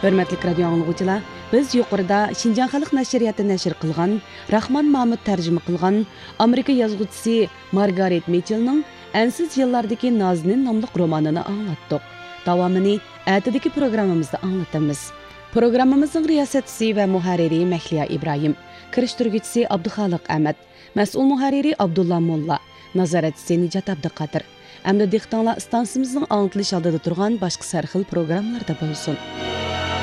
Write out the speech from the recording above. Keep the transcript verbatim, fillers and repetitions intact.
Hörmətli radio anlıqçılar, biz yuqorida Şinjan Xalq Nəşriyyatı nəşr qılğan, Rahman Mahmud tərcümə qılğan Amerika yazğıçısı Margaret Mitchell'ның Ensiz yıllardaki Nazinin namlıq romanını anlattık. Davamını ətidəki proqramımızda anlatımız. Proqramımızın riyasətçisi və muharriri Məhliya İbrahim, kirişdirgüçüsü Abduxaliq Əhməd, məsul muharriri Abdullah Molla, nazaratçısı Nicat Abduqadir. Əmdə diqqətinizlə stansiyamızın anlatılış aldıda turğan başqa sərxil proqramlarda bolsun.